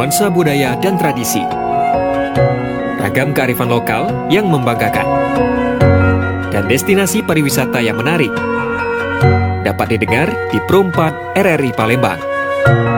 nuansa budaya dan tradisi. Ragam kearifan lokal yang membanggakan. Dan destinasi pariwisata yang menarik. Dapat didengar di Pro 4 RRI Palembang.